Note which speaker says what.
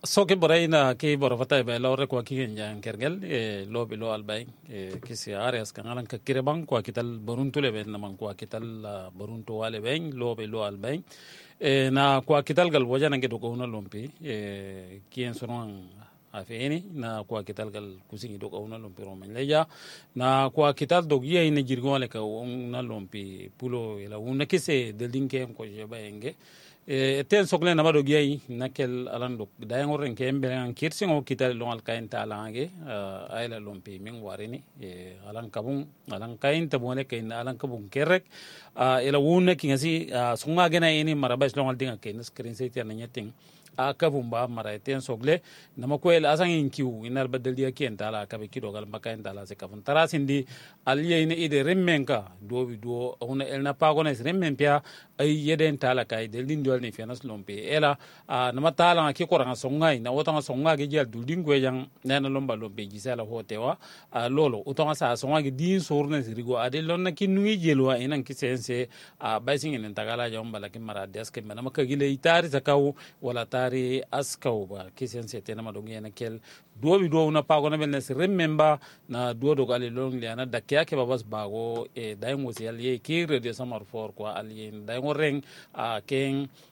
Speaker 1: soke boraina ke borofata be lawre ko ki njan kergel lobi lo albay kisi areas kanalan ka kirebang ko kital baruntule be naman ko kital barunto wale ben lobi lo albay na ko kital gal wajana ngedo ko na lompi kien sonon afeni na ko kital gal kusingi do ko na lompi ro men leja na ko kital do giye ne jirgo le ka na lompi pulo ila una kise de linke ko je bayenge ten sogle na bado gay nakel alando dayango ren kembe an kirsingo kital longal kain talange ayla lompi min warini alan kabun alan kain tabone kain alan kabun kerek ila wonna kingasi sunga gena ini marabas longal dinga kain screen set ya nyating kabun ba mara ten sogle nama ko el asan inkiu inal badal dia ken tala kabe kido gal makain tala se kabun tarasindi aliye ne ide remmenka do ona elna pagone remmen pia ay yeden tala kay del din dol ni fenas lompe ela nama tala ki ko ranga songa ina wota songa ge jel dul din go yang nena lomba lompe gisala hotewa lolo utonga sa songa ge din sorne rigo ade lonna ki nungi jelwa ina ki sense basing en tagala jom bala ki mara deske mana maka gile itari zakaw wala tari askaw ba ki sense tena madongi ena kel dobi do na pagona bel nes remember na do do gali long liana dakya ke babas bago daimo se aliye ki radio samar for ko aliye daimo reng ken